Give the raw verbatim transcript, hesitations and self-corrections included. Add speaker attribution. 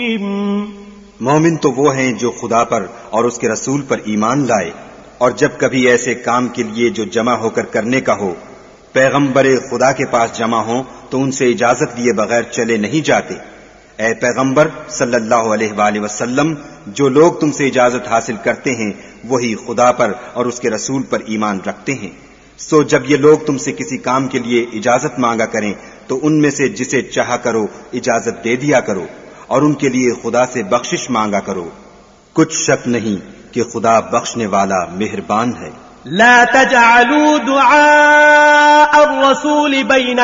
Speaker 1: मोमिन तो वो हैं जो खुदा पर और उसके रसूल पर ईमान लाए, और जब कभी ऐसे काम के लिए जो जमा होकर करने का हो पैगंबरे खुदा के पास जमा हो तो उनसे इजाजत लिए बगैर चले नहीं जाते। ए पैगंबर सल्लल्लाहु अलैहि वसल्लम, जो लोग तुमसे इजाजत हासिल करते हैं वही खुदा पर और उसके रसूल पर ईमान रखते हैं। सो जब ये लोग तुमसे किसी काम के लिए इजाजत मांगा करें तो उनमें से जिसे चाहा करो इजाजत दे दिया करो और उनके लिए खुदा से बख्शिश मांगा करो। कुछ शक नहीं कि खुदा बख्शने वाला मेहरबान है।
Speaker 2: ला तजअलू दुआ अर्रसूल बैन